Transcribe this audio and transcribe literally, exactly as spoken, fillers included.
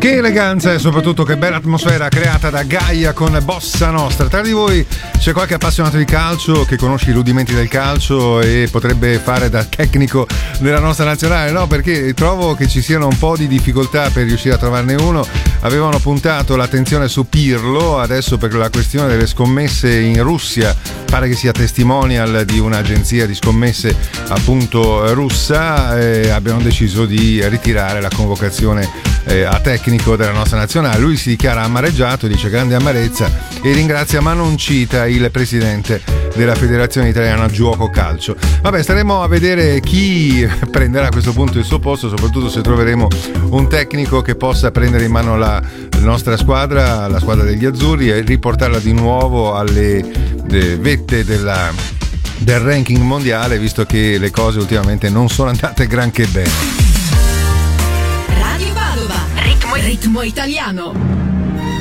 Che eleganza e soprattutto che bella atmosfera creata da Gaia con Bossa Nostra. Tra di voi c'è qualche appassionato di calcio che conosce i rudimenti del calcio e potrebbe fare da tecnico della nostra nazionale? No, perché trovo che ci siano un po' di difficoltà per riuscire a trovarne uno. Avevano puntato l'attenzione su Pirlo, adesso per la questione delle scommesse in Russia pare che sia testimonial di un'agenzia di scommesse appunto russa, e abbiano deciso di ritirare la convocazione Eh, a tecnico della nostra nazionale. Lui si dichiara amareggiato, dice grande amarezza e ringrazia ma non cita il presidente della Federazione Italiana Giuoco Calcio. Vabbè, staremo a vedere chi prenderà a questo punto il suo posto, soprattutto se troveremo un tecnico che possa prendere in mano la, la nostra squadra, la squadra degli azzurri, e riportarla di nuovo alle vette della, del ranking mondiale, visto che le cose ultimamente non sono andate granché bene. Ritmo italiano.